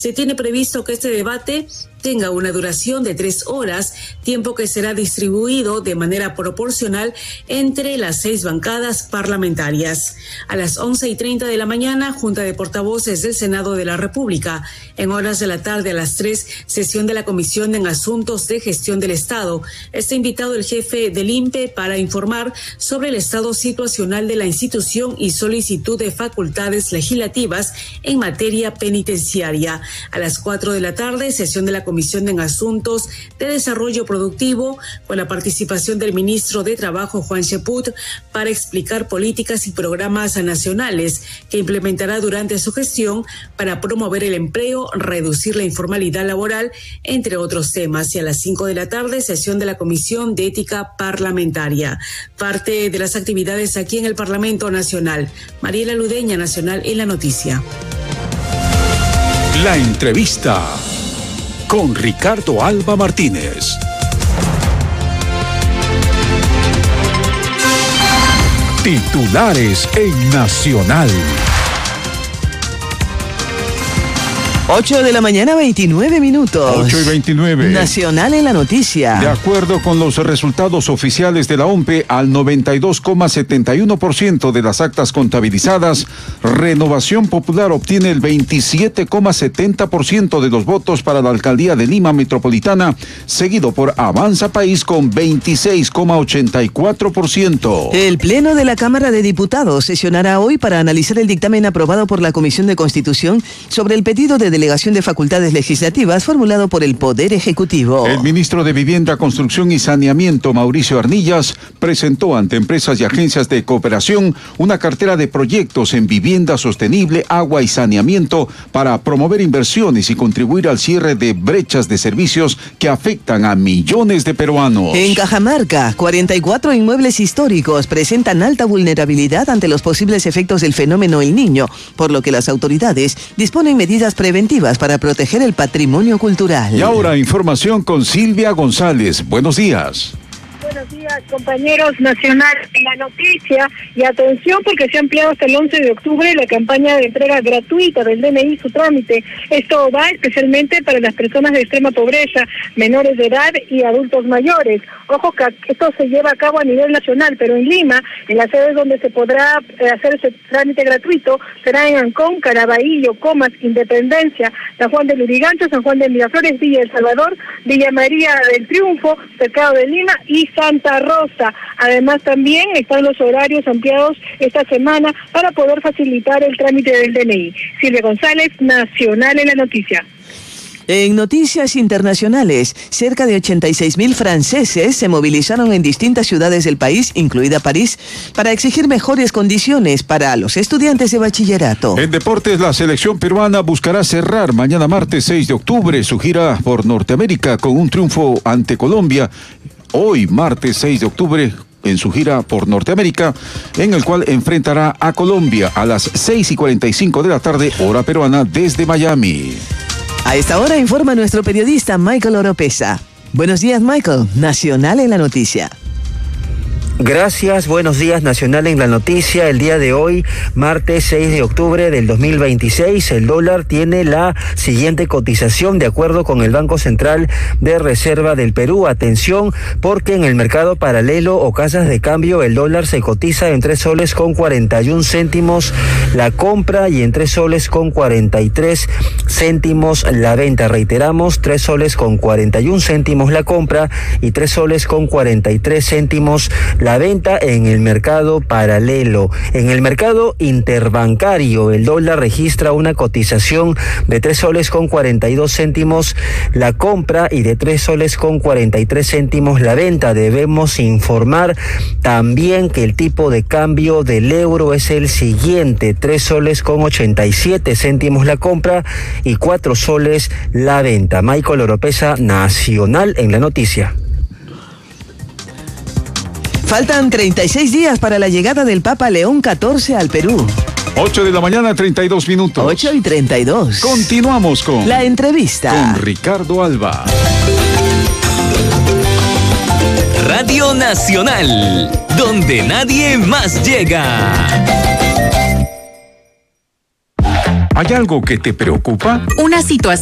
Se tiene previsto que este debate tenga una duración de 3 horas, tiempo que será distribuido de manera proporcional entre las 6 bancadas parlamentarias. A las 11:30 de la mañana, Junta de Portavoces del Senado de la República. En horas de la tarde a las 3, sesión de la Comisión en Asuntos de Gestión del Estado. Está invitado el jefe del INPE para informar sobre el estado situacional de la institución y solicitud de facultades legislativas en materia penitenciaria. A las 4 de la tarde, sesión de la Comisión en Asuntos de Desarrollo Productivo, con la participación del ministro de Trabajo, Juan Cheput, para explicar políticas y programas nacionales que implementará durante su gestión para promover el empleo, reducir la informalidad laboral, entre otros temas. Y a las 5 de la tarde, sesión de la Comisión de Ética Parlamentaria. Parte de las actividades aquí en el Parlamento Nacional. Mariela Ludeña, Nacional en la Noticia. La entrevista con Ricardo Alba Martínez. Titulares en Nacional. 8 de la mañana, 29 minutos. 8:29. Nacional en la noticia. De acuerdo con los resultados oficiales de la OMPE, al 92,71% de las actas contabilizadas, Renovación Popular obtiene el 27,70% de los votos para la alcaldía de Lima Metropolitana, seguido por Avanza País con 26,84%. El Pleno de la Cámara de Diputados sesionará hoy para analizar el dictamen aprobado por la Comisión de Constitución sobre el pedido de delegación de facultades legislativas formulado por el Poder Ejecutivo. El ministro de Vivienda, Construcción y Saneamiento, Mauricio Arnillas, presentó ante empresas y agencias de cooperación una cartera de proyectos en vivienda sostenible, agua y saneamiento para promover inversiones y contribuir al cierre de brechas de servicios que afectan a millones de peruanos. En Cajamarca, 44 inmuebles históricos presentan alta vulnerabilidad ante los posibles efectos del fenómeno El Niño, por lo que las autoridades disponen medidas preventivas para proteger el patrimonio cultural. Y ahora información con Silvia González. Buenos días. Buenos días, compañeros. Nacional en la noticia. Y atención, porque se ha ampliado hasta el 11 de octubre la campaña de entrega gratuita del DNI, su trámite. Esto va especialmente para las personas de extrema pobreza, menores de edad y adultos mayores. Ojo que esto se lleva a cabo a nivel nacional, pero en Lima, en las sedes donde se podrá hacer ese trámite gratuito, será en Ancón, Caraballo, Comas, Independencia, San Juan de Lurigancho, San Juan de Miraflores, Villa El Salvador, Villa María del Triunfo, Cercado de Lima y Santa Rosa. Además, también están los horarios ampliados esta semana para poder facilitar el trámite del DNI. Silvia González, Nacional en la noticia. En noticias internacionales, cerca de 86,000 franceses se movilizaron en distintas ciudades del país, incluida París, para exigir mejores condiciones para los estudiantes de bachillerato. En deportes, la selección peruana buscará cerrar mañana martes 6 de octubre su gira por Norteamérica con un triunfo ante Colombia. Hoy, martes 6 de octubre, en su gira por Norteamérica, en el cual enfrentará a Colombia a las 6:45 de la tarde, hora peruana, desde Miami. A esta hora informa nuestro periodista Michael Oropesa. Buenos días, Michael. Nacional en la noticia. Gracias, buenos días. Nacional en la noticia. El día de hoy, martes 6 de octubre del 2026, el dólar tiene la siguiente cotización de acuerdo con el Banco Central de Reserva del Perú. Atención, porque en el mercado paralelo o casas de cambio el dólar se cotiza en 3 soles con 41 céntimos la compra y en 3 soles con 43 céntimos la venta. Reiteramos, 3 soles con 41 céntimos la compra y 3 soles con 43 céntimos la venta en el mercado paralelo. En el mercado interbancario, el dólar registra una cotización de 3 soles con 42 céntimos la compra y de 3 soles con 43 céntimos la venta. Debemos informar también que el tipo de cambio del euro es el siguiente: 3 soles con 87 céntimos la compra y 4 soles la venta. Michael Oropesa, Nacional en la noticia. Faltan 36 días para la llegada del Papa León XIV al Perú. 8 de la mañana, 32 minutos. 8:32. Continuamos con la entrevista con Ricardo Alba. Radio Nacional, donde nadie más llega. ¿Hay algo que te preocupa? Una situación